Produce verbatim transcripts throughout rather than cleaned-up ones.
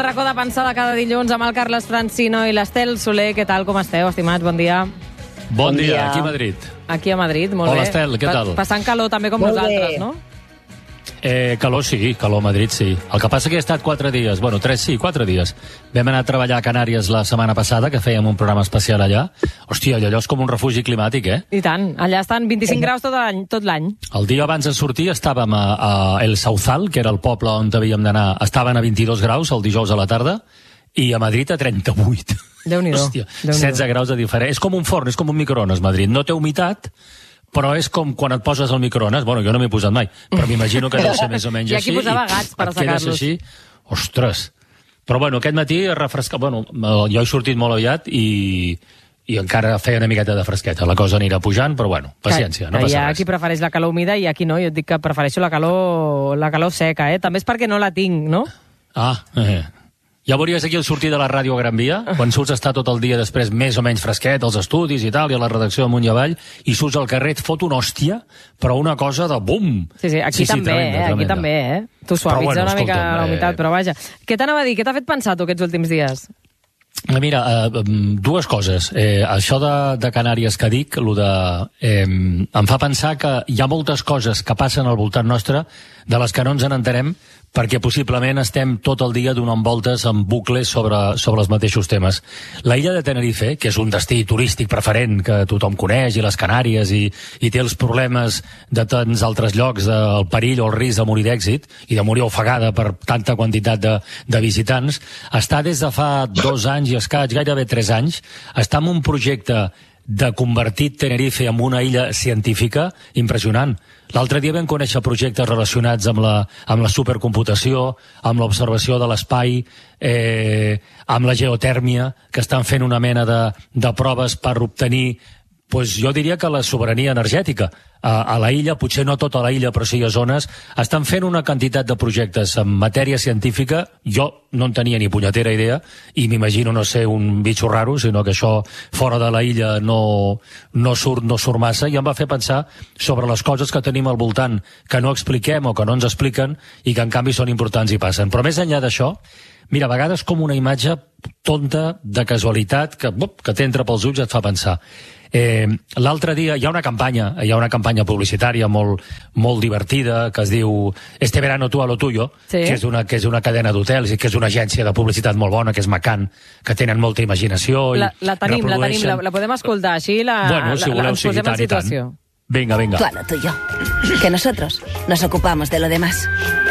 racó de pensada cada dilluns amb el Carles Francino i l'Estel Soler. Què tal, com esteu, estimats? Bon dia. Bon, bon dia, dia, aquí a Madrid. Aquí a Madrid, molt Hola, bé. Hola, Estel, què tal? Passant calor també com molt nosaltres, bé. no? Eh, calor sí, calor a Madrid sí. El que passa que he estat quatre dies, bueno, tres sí, quatre dies. Vam anar a treballar a Canàries la setmana passada, que fèiem un programa especial allà. Hòstia, allò és com un refugi climàtic, eh? I tant, allà estan vint-i-cinc graus tot l'any. Tot l'any. El dia abans de sortir estàvem a, a El Sauzal, que era el poble on havíem d'anar, estaven a vint-i-dos graus el dijous a la tarda, i a Madrid a trenta-vuit. Déu-n'hi-do. Hòstia, setze graus de diferència. És com un forn, és com un microones, Madrid. No té humitat, però és com quan et poses al microones. Bueno, jo no m'he posat mai, però m'imagino que deu ser més o menys així. I aquí posava gats per assecar-los. Així. Ostres! Però bueno, aquest matí refresca... Bueno, jo he sortit molt aviat i, i encara feia una miqueta de fresqueta. La cosa anirà pujant, però bueno, paciència, no passa hi ha res. qui prefereix la calor humida i aquí no. Jo et dic que prefereixo la calor, la calor seca, eh? També és perquè no la tinc, no? Ah, eh. Ja veuries aquí al sortir de la ràdio a Gran Via, quan surts a estar tot el dia després més o menys fresquet, als estudis i tal, i a la redacció amunt i avall, i surts al carrer, et fot una hòstia, però una cosa de bum! Sí, sí, aquí sí, també, sí, tremenda, eh? Aquí tremenda. també, eh? Tu suavitza bueno, una mica la humitat, eh... però vaja. Què t'anava a dir? Què t'ha fet pensar tu aquests últims dies? Mira, eh, dues coses. Eh, això de, de Canàries que dic, lo de, eh, em fa pensar que hi ha moltes coses que passen al voltant nostre de les que no ens n'entenem perquè possiblement estem tot el dia donant voltes en bucles sobre, sobre els mateixos temes. La illa de Tenerife, que és un destí turístic preferent que tothom coneix, i les Canàries, i, i té els problemes de tants altres llocs, del perill o el risc de morir d'èxit, i de morir ofegada per tanta quantitat de, de visitants, està des de fa dos anys i escaig, gairebé tres anys, està en un projecte de convertir Tenerife en una illa científica impressionant. L'altre dia vam conèixer projectes relacionats amb la, amb la supercomputació, amb l'observació de l'espai, eh, amb la geotèrmia, que estan fent una mena de, de proves per obtenir, pues, jo diria que la sobirania energètica a, a la illa, potser no tota la illa, però sí a zones. Estan fent una quantitat de projectes en matèria científica. Jo no en tenia ni punyetera idea, i m'imagino no ser un bitxo raro, sinó que això fora de la illa no, no, surt, no surt massa, i em va fer pensar sobre les coses que tenim al voltant que no expliquem o que no ens expliquen i que en canvi són importants i passen. Però més enllà d'això, mira, a vegades com una imatge tonta, de casualitat, que, que t'entra pels ulls i et fa pensar. Eh, l'altre dia hi ha una campanya, hi ha una campanya publicitària molt, molt divertida que es diu Este verano tú a lo tuyo, sí. que, és una, que és una cadena d'hotels i que és una agència de publicitat molt bona, que és Macan, que tenen molta imaginació i la, la tenim, reprodueixen... la tenim, la, la podem escoltar així, la, bueno, si la, voleu, la, ens posem en situació. Venga, venga. Tú a lo tuyo, que nosotros nos ocupamos de lo demás.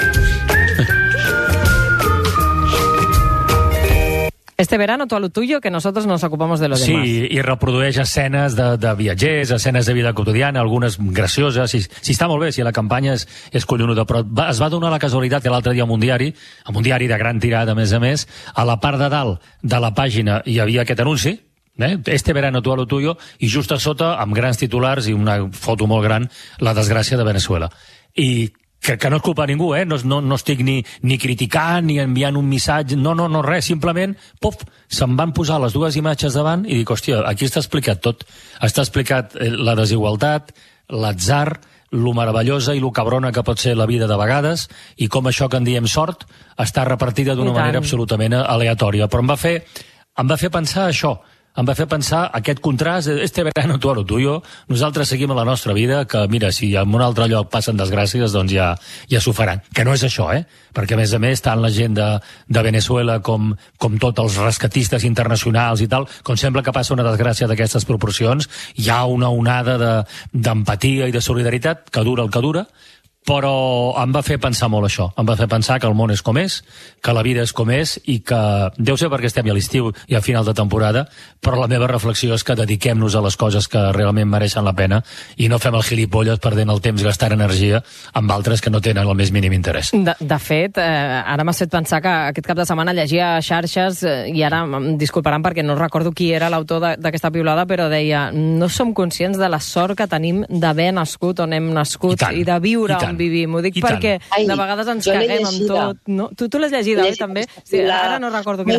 Este verano, tú a lo tuyo, que nosotros nos ocupamos de lo demás. Sí, i reprodueix escenes de, de viatgers, escenes de vida quotidiana, algunes gracioses. Si, si està molt bé, si la campanya és, és collonuda, però va, es va donar la casualitat que l'altre dia en un diari, en un diari de gran tirada, a més a més, a la part de dalt de la pàgina hi havia aquest anunci, eh? Este verano tú a lo tuyo, i just a sota, amb grans titulars i una foto molt gran, la desgràcia de Venezuela. I Que, que no és culpa de ningú, eh? No, no, no estic ni, ni criticant ni enviant un missatge, no, no, no, res, simplement, puf, se'm van posar les dues imatges davant i dic, hòstia, aquí està explicat tot. Està explicat la desigualtat, l'atzar, lo meravellosa i lo cabrona que pot ser la vida de vegades, i com això que en diem sort està repartida d'una manera absolutament aleatòria. Però em va fer, em va fer pensar això, em va fer pensar aquest contrast, este verano tú a lo tuyo, nosaltres seguim a la nostra vida, que mira, si en un altre lloc passen desgràcies, doncs ja, ja s'ho faran. Que no és això, eh? Perquè a més a més, tant la gent de, de Venezuela com, com tots els rescatistes internacionals i tal, com sembla que passa una desgràcia d'aquestes proporcions, hi ha una onada de, d'empatia i de solidaritat que dura el que dura, però em va fer pensar molt això. Em va fer pensar que el món és com és, que la vida és com és, i que deu ser perquè estem ja a l'estiu i a final de temporada, però la meva reflexió és que dediquem-nos a les coses que realment mereixen la pena i no fem el gilipolles perdent el temps gastant energia amb altres que no tenen el més mínim interès. De, de fet, eh, ara m'has fet pensar que aquest cap de setmana llegia xarxes, eh, i ara em disculparan perquè no recordo qui era l'autor d'aquesta piulada, però deia, no som conscients de la sort que tenim d'haver nascut on hem nascut i, tant, i de viure i on vivim. Ho dic I perquè tant. de vegades ens caguem amb tot. No? Tu, tu l'has llegida, oi, també? Sí, ara no recordo qui la feia.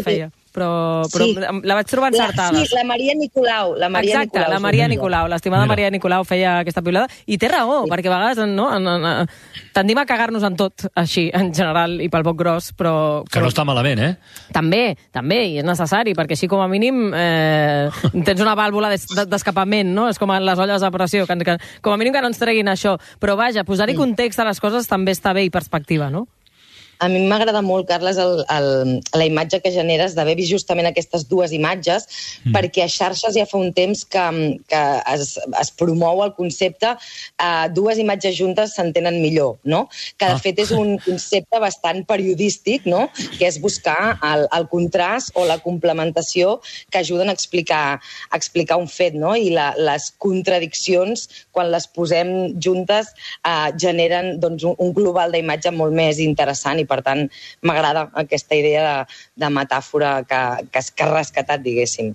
però, però Sí. la vaig trobar encertada. La, sí, la Maria Nicolau. La Maria Exacte, Nicolau, la Maria sí. Nicolau, l'estimada Mira. Maria Nicolau feia aquesta piulada, i té raó, sí. perquè a vegades no, en, en, en, tendim a cagar-nos en tot, així, en general, i pel poc gros, però... Que però... no està malament, eh? També, també, i és necessari, perquè així com a mínim eh, tens una vàlvula d'escapament, no? És com en les olles a pressió, que, que, com a mínim que no ens treguin això. Però vaja, posar-hi context a les coses també està bé i perspectiva, no? A mi m'agrada molt, Carles, el, el, la imatge que generes d'haver vist justament aquestes dues imatges, mm. perquè a xarxes ja fa un temps que, que es, es promou el concepte eh, dues imatges juntes s'entenen millor, no? Que de ah. fet és un concepte bastant periodístic, no? Que és buscar el, el contrast o la complementació que ajuden a explicar, a explicar un fet, no? I la, les contradiccions, quan les posem juntes, eh, generen doncs, un, un global d'imatge molt més interessant i per tant, m'agrada aquesta idea de, de metàfora que, que, que has rescatat, diguéssim.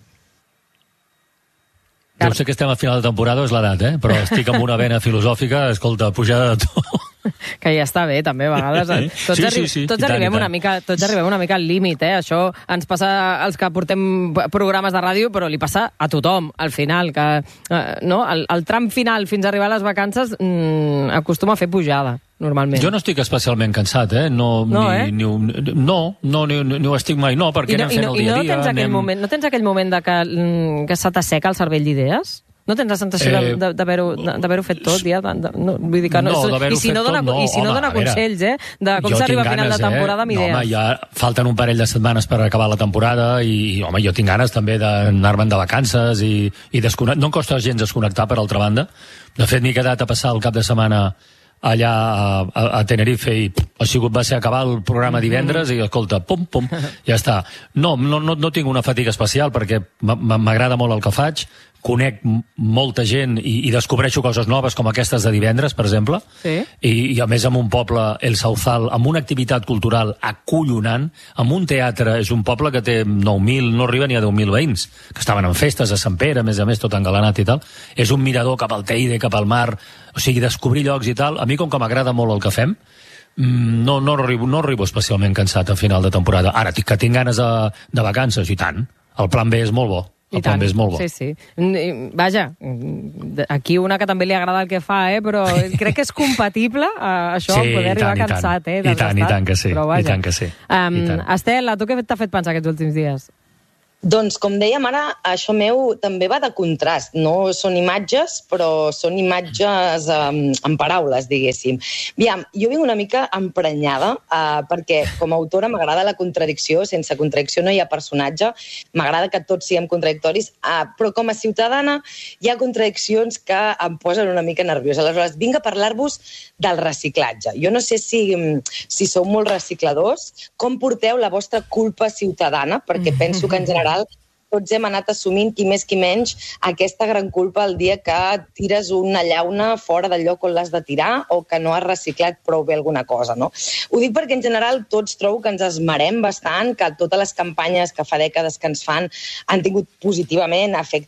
Deu ser que estem a final de temporada, és l'edat, eh? Però estic amb una vena filosòfica, escolta, pujada de to. Que ja està bé, també, a vegades. Tots, sí, arri sí, sí. tots, tant, arribem una mica, tots arribem una mica al límit, eh? Això ens passa als que portem programes de ràdio, però li passa a tothom, al final, que eh, no? el, el tram final fins a arribar a les vacances mm, acostuma a fer pujada, normalment. Jo no estic especialment cansat, eh? No, no, ni, eh? Ni, no, no, ni, ni ho estic mai, no, perquè I no, anem fent no, el dia a no dia. Tens aquell anem... moment, no tens aquell moment de que, que se t'asseca el cervell d'idees? No tens la sensació eh, d'haver-ho fet tot, ja? De, de, no, vull dir que no, no i si no dona, tot, no. I si no Home, dona consells, eh? De com s'arriba a final de temporada amb eh? idees. No, home, ja falten un parell de setmanes per acabar la temporada i, home, jo tinc ganes també d'anar-me'n de vacances i, i desconnectar. No em costa gens desconnectar, per altra banda. De fet, m'he quedat a passar el cap de setmana allà a, a, a Tenerife i ha sigut, va ser acabar el programa divendres i, escolta, pum, pum, ja està. No, no, no, no tinc una fatiga especial perquè m'agrada molt el que faig, conec molta gent i, i descobreixo coses noves com aquestes de divendres, per exemple, sí. I, i a més amb un poble, el Sauzal, amb una activitat cultural acollonant, amb un teatre, és un poble que té nou mil, no arriba ni a deu mil veïns, que estaven en festes a Sant Pere, a més a més, tot engalanat i tal. És un mirador cap al Teide, cap al mar, o sigui, descobrir llocs i tal. A mi, com que m'agrada molt el que fem, no, no, arribo, no arribo especialment cansat a final de temporada. Ara, que tinc ganes de, de vacances, i tant. El plan B és molt bo. El plan B és molt bo. Sí, sí. Vaja, aquí una que també li agrada el que fa, eh? Però crec que és compatible uh, això, sí, poder arribar tant, cansat, eh? I tant, i tant que sí. I tant que sí. Um, I tant. Estel, a tu què t'ha fet pensar aquests últims dies? Doncs, com dèiem ara, això meu també va de contrast. No són imatges, però són imatges um, en paraules, diguéssim. Aviam, jo vinc una mica emprenyada uh, perquè, com a autora, m'agrada la contradicció. Sense contradicció no hi ha personatge. M'agrada que tots siguem contradictoris, uh, però com a ciutadana hi ha contradiccions que em posen una mica nerviosa. Aleshores, vinc a parlar-vos del reciclatge. Jo no sé si, si sou molt recicladors, com porteu la vostra culpa ciutadana, perquè penso que en general tots hem anat assumint, qui més qui menys, aquesta gran culpa el dia que tires una llauna fora del lloc on l'has de tirar o que no has reciclat prou bé alguna cosa, no? Ho dic perquè en general tots trobo que ens esmerem bastant, que totes les campanyes que fa dècades que ens fan han tingut positivament efecte